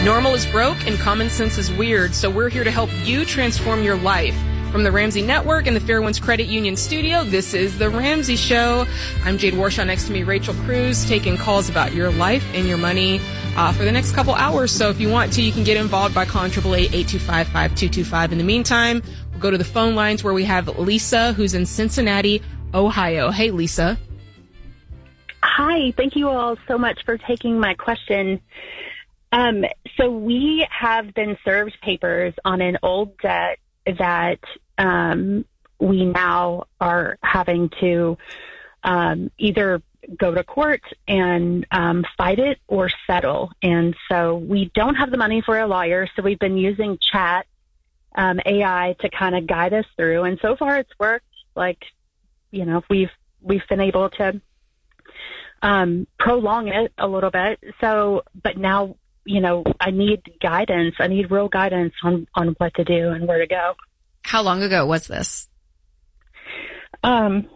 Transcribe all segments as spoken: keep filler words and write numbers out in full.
Normal is broke and common sense is weird, so we're here to help you transform your life. From the Ramsey Network and the Fairwinds Credit Union studio, this is The Ramsey Show. I'm Jade Warshaw. Next to me, Rachel Cruz, taking calls about your life and your money uh, for the next couple hours. So if you want to, you can get involved by calling eight eight eight, eight two five, five two two five. In the meantime, we'll go to the phone lines where we have Lisa, who's in Cincinnati, Ohio. Hey, Lisa. Hi. Thank you all so much for taking my question. Um, so we have been served papers on an old debt that um, we now are having to um, either go to court and um, fight it or settle. And so we don't have the money for a lawyer, so we've been using chat, um, A I, to kind of guide us through. And so far it's worked. Like, you know, we've we've been able to um, prolong it a little bit. So, but now, you know, I need guidance. I need real guidance on, on what to do and where to go. How long ago was this? Um,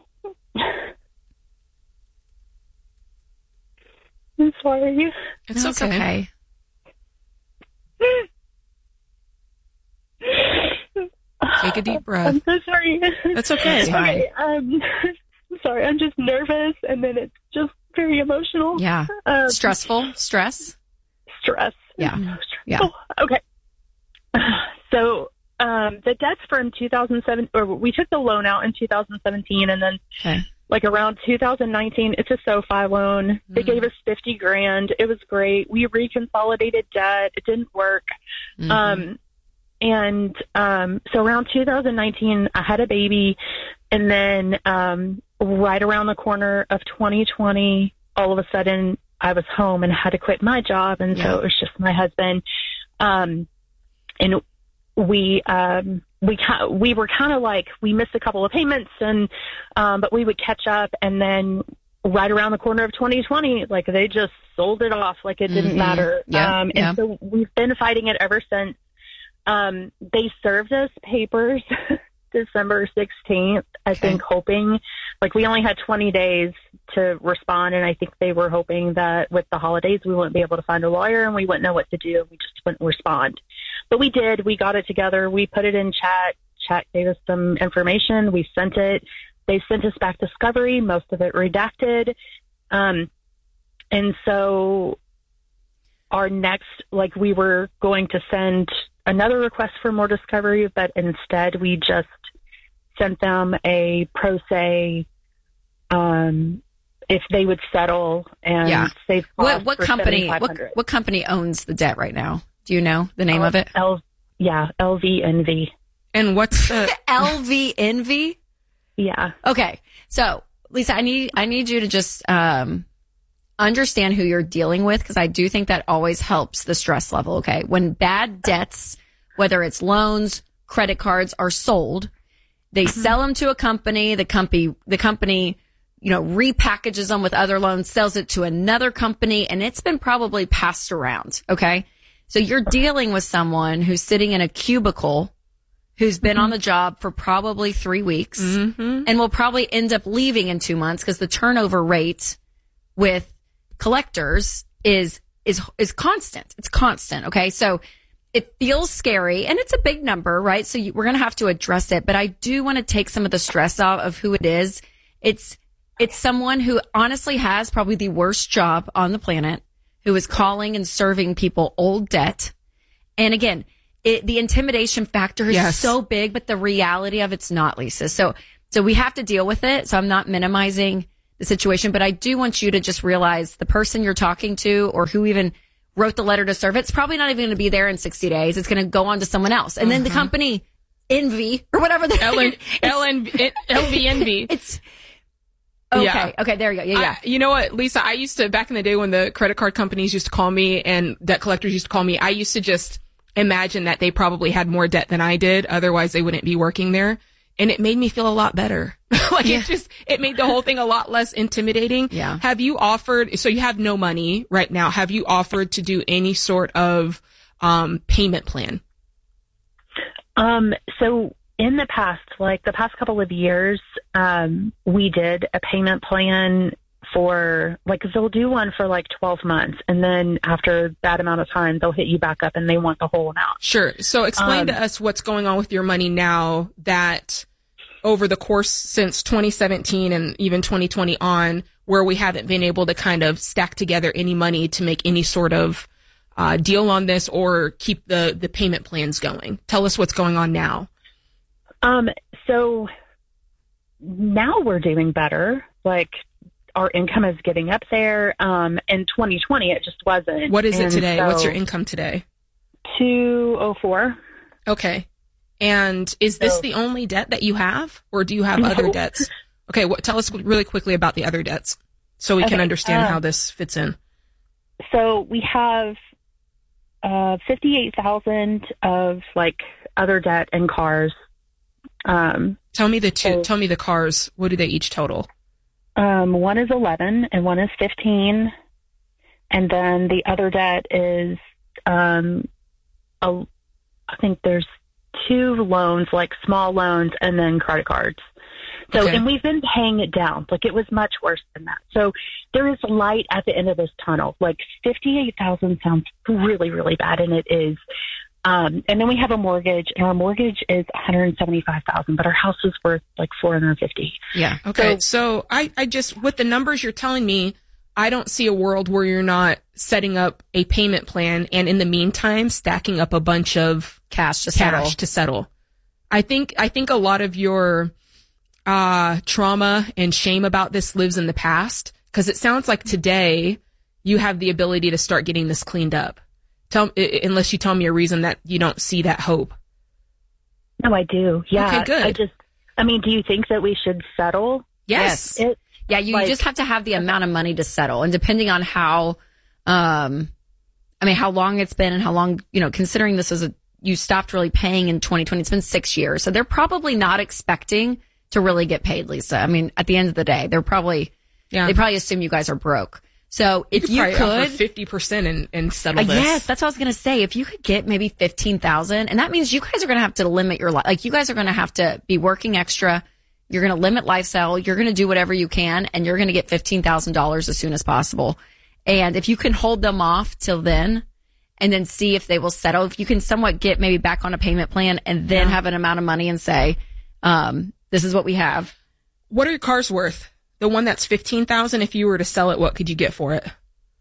I'm sorry. It's No, okay. okay. Take a deep breath. I'm so sorry. That's okay. It's fine. Okay, um, I'm sorry. I'm just nervous, and then it's just very emotional. Yeah. Um, Stressful? Stress? Stress. Yeah. So Yeah. stressful. Okay. So um, the debt's from two thousand seven, or we took the loan out in two thousand seventeen, and then Okay. like around two thousand nineteen, it's a SoFi loan. Mm-hmm. They gave us fifty grand. It was great. We reconsolidated debt. It didn't work. Mm-hmm. Um, and um, so around two thousand nineteen, I had a baby, and then um, right around the corner of twenty twenty, all of a sudden I was home and had to quit my job, and yeah. so it was just my husband. Um, and we um, we we were kind of like, we missed a couple of payments, and um, but we would catch up, and then right around the corner of twenty twenty, like they just sold it off like it didn't mm-hmm. matter. Yeah. Um, and yeah. so we've been fighting it ever since. Um, they served us papers December sixteenth, I okay. think, hoping, like we only had twenty days to respond. And I think they were hoping that with the holidays, we wouldn't be able to find a lawyer and we wouldn't know what to do. We just wouldn't respond. But we did. We got it together. We put it in chat. Chat gave us some information. We sent it. They sent us back discovery, most of it redacted. Um, and so our next, like we were going to send another request for more discovery, but instead we just sent them a pro se, um, if they would settle and yeah. save costs. What, what for company? What, what company owns the debt right now? Do you know the name L- of it? L- yeah, L V N V. And what's the L V N V? Yeah. Okay, so Lisa, I need I need you to just um, understand who you're dealing with, because I do think that always helps the stress level. Okay, when bad debts, whether it's loans, credit cards, are sold, they mm-hmm. sell them to a company. The company, the company, you know, repackages them with other loans, sells it to another company, and it's been probably passed around. Okay, so you're dealing with someone who's sitting in a cubicle, who's been mm-hmm. on the job for probably three weeks mm-hmm. and will probably end up leaving in two months because the turnover rate with collectors is is is constant. It's constant. Okay, so it feels scary, and it's a big number, right? So you, we're going to have to address it. But I do want to take some of the stress out of who it is. It's it's someone who honestly has probably the worst job on the planet, who is calling and serving people old debt. And again, it, the intimidation factor is yes. so big, but the reality of it's not, Lisa. So so we have to deal with it. So I'm not minimizing the situation, but I do want you to just realize the person you're talking to, or who even wrote the letter to serve, it's probably not even going to be there in sixty days. It's going to go on to someone else. And then mm-hmm. the company, Envy, or whatever the L V N V. It's okay. Yeah. Okay. There you go. Yeah. Yeah. I, you know what, Lisa, I used to, back in the day when the credit card companies used to call me and debt collectors used to call me, I used to just imagine that they probably had more debt than I did. Otherwise they wouldn't be working there. And it made me feel a lot better. like yeah. it just, it made the whole thing a lot less intimidating. Yeah. Have you offered, so you have no money right now. Have you offered to do any sort of, um, payment plan? Um, so in the past, like the past couple of years, um, we did a payment plan for, like, they'll do one for like twelve months. And then after that amount of time, they'll hit you back up and they want the whole amount. Sure. So explain Um, to us what's going on with your money now that over the course since twenty seventeen and even twenty twenty on, where we haven't been able to kind of stack together any money to make any sort of uh, deal on this or keep the, the payment plans going. Tell us what's going on now. Um, so now we're doing better. Like, our income is getting up there. Um, in twenty twenty, it just wasn't. What is it And today? so What's your income today? two oh four. Okay. And is this So- the only debt that you have, or do you have other No. debts? Okay. What, tell us really quickly about the other debts so we can Okay, understand um, how this fits in. So we have uh, fifty-eight thousand of like other debt and cars. Um, Tell me the two, so- tell me the cars. What do they each total? um, one is eleven and one is fifteen. And then the other debt is, um, a, I think there's two loans, like small loans, and then credit cards. So, Okay. and we've been paying it down. Like, it was much worse than that. So there is light at the end of this tunnel. Like, fifty-eight thousand sounds really, really bad, and it is. Um, and then we have a mortgage, and our mortgage is one hundred seventy-five thousand, but our house is worth like four hundred fifty. Yeah. Okay. So, I, I just, with the numbers you're telling me, I don't see a world where you're not setting up a payment plan and in the meantime stacking up a bunch of Cash to cash settle. to settle. I think, I think a lot of your, uh, trauma and shame about this lives in the past, because it sounds like today you have the ability to start getting this cleaned up. Tell, i- unless you tell me a reason that you don't see that hope. No, I do. Yeah. Okay, good. I just, I mean, do you think that we should settle Yes. it? Yeah, you Like- just have to have the amount of money to settle. And depending on how, um, I mean, how long it's been and how long, you know, considering this is a, you stopped really paying in twenty twenty, it's been six years. So they're probably not expecting to really get paid, Lisa. I mean, at the end of the day, they're probably, Yeah. they probably assume you guys are broke. So if you Probably offer could, fifty percent and, and settle Uh, this. yes, that's what I was going to say. If you could get maybe fifteen thousand, and that means you guys are going to have to limit your life. Like, you guys are going to have to be working extra. You're going to limit lifestyle. You're going to do whatever you can, and you're going to get fifteen thousand dollars as soon as possible. And if you can hold them off till then and then see if they will settle, if you can somewhat get maybe back on a payment plan and then Yeah. have an amount of money and say, um, this is what we have. What are your cars worth? The one that's fifteen thousand, if you were to sell it, what could you get for it?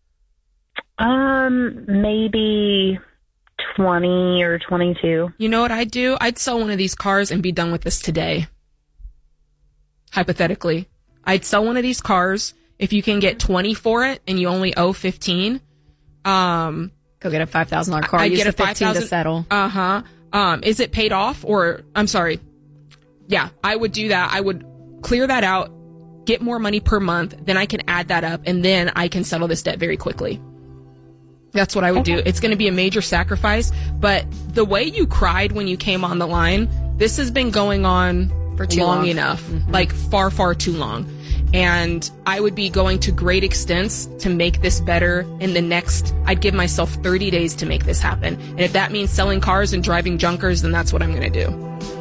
Um, maybe twenty or twenty-two. You know what I'd do? I'd sell one of these cars and be done with this today. Hypothetically. I'd sell one of these cars. If you can get twenty for it and you only owe fifteen, um, Go get a five thousand dollars car. I'd Use get the a fifteen to five thousand settle. Uh-huh. Um, is it paid off or, I'm sorry. Yeah, I would do that. I would clear that out, get more money per month, then I can add that up, and then I can settle this debt very quickly. That's what I would do. It's going to be a major sacrifice, but the way you cried when you came on the line, this has been going on For too long long. enough, like far, far too long. And I would be going to great extents to make this better in the next, I'd give myself thirty days to make this happen. And if that means selling cars and driving junkers, then that's what I'm going to do.